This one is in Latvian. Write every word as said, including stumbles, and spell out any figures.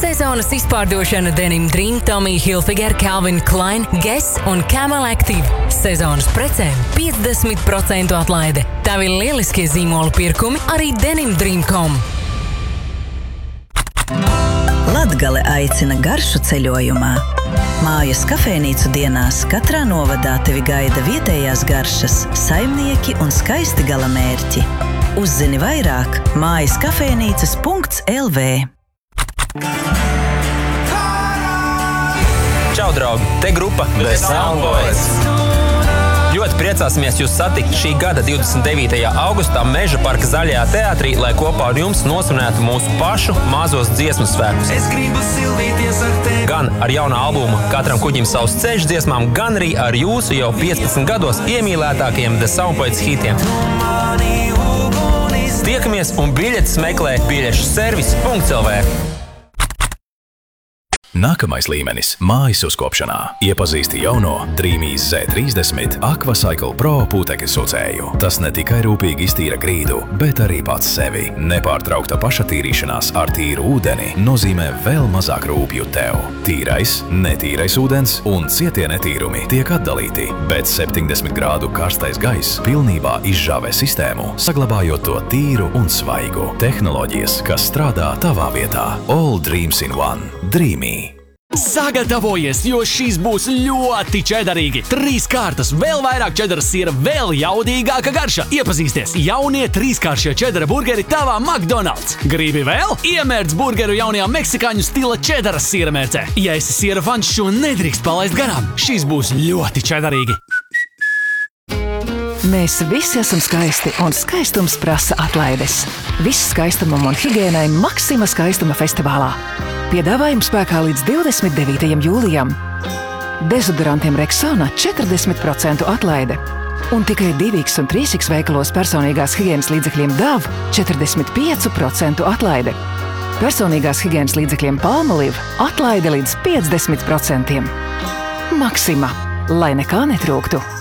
Sezonas izpārdošana Denim Dream, Tommy Hilfiger, Calvin Klein, Guess un Camel Active. Sezonas precēm piecdesmit procentu atlaide. Tavi lieliskie zīmolu pirkumi arī denim dream dot com. Latgale aicina garšu ceļojumā. Mājas kafejnīcu dienās katrā novadā tevi gaida vietējās garšas, saimnieki un skaisti galamērķi. Uzzini vairāk mājas kafejnīcas punkts el vē. Čau, draugi! Te grupa The Soundboys. Ļoti priecāsimies jūs satikt šī gada divdesmit devītajā augustā Meža parka Zaļajā teātrī, lai kopā ar jums nosvinētu mūsu pašu mazos dziesmu svētkus. Gan ar jaunu albumu Katram kuģim savs ceļš dziesmām, gan arī ar jūsu jau piecpadsmit gados iemīlētākajiem The Soundboys hitiem. Tiekamies un biļetes meklē biļešu servis punkts el vē. Nākamais līmenis – mājas uzkopšanā. Iepazīsti jauno Dreamīs Z trīsdesmit Aquacycle Pro putekļu sucēju. Tas ne tikai rūpīgi iztīra grīdu, bet arī pats sevi. Nepārtraukta pašatīrīšanās ar tīru ūdeni nozīmē vēl mazāk rūpju tev. Tīrais, netīrais ūdens un cietie netīrumi tiek atdalīti, bet septiņdesmit grādu karstais gaiss pilnībā izžāvē sistēmu, saglabājot to tīru un svaigu. Tehnoloģijas, kas strādā tavā vietā. All dreams in one. Dreamy. Sagatavojies, jo šīs būs ļoti čedarīgi. Trīs kārtas, vēl vairāk čedaras sīra, vēl jaudīgāka garša. Iepazīsties jaunie trīskāršie čedara burgeri tavā McDonald's. Gribi vēl? Iemērc burgeru jaunajā meksikāņu stila čedaras sīra mērcē. Ja esi sīra fans, šo nedrīkst palaist garām. Šīs būs ļoti čedarīgi. Mēs visi esam skaisti, un skaistums prasa atlaides. Viss skaistumam un higiēnai Maxima skaistuma festivālā. Piedāvājums spēkā līdz divdesmit devītajam jūlijam. Dezodorantiem Rexona četrdesmit procentu atlaide. Un tikai divi iks un trīs iks veikalos personīgās higienas līdzekļiem Dove četrdesmit pieci procenti atlaide. Personīgās higienas līdzekļiem Palmolive atlaide līdz piecdesmit procentiem. Maxima, lai nekā netrūktu.